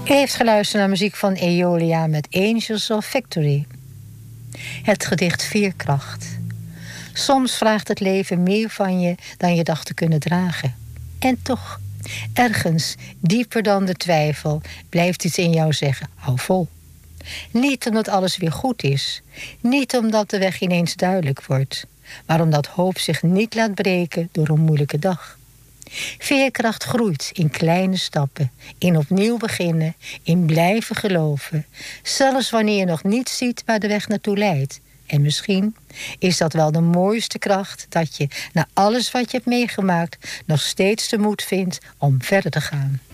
U heeft geluisterd naar muziek van Eolia met Angels of Victory. Het gedicht Veerkracht. Soms vraagt het leven meer van je dan je dacht te kunnen dragen. En toch, ergens, dieper dan de twijfel, blijft iets in jou zeggen, hou vol. Niet omdat alles weer goed is. Niet omdat de weg ineens duidelijk wordt. Maar omdat hoop zich niet laat breken door een moeilijke dag. Veerkracht groeit in kleine stappen. In opnieuw beginnen. In blijven geloven. Zelfs wanneer je nog niet ziet waar de weg naartoe leidt. En misschien is dat wel de mooiste kracht. Dat je, na alles wat je hebt meegemaakt, nog steeds de moed vindt om verder te gaan.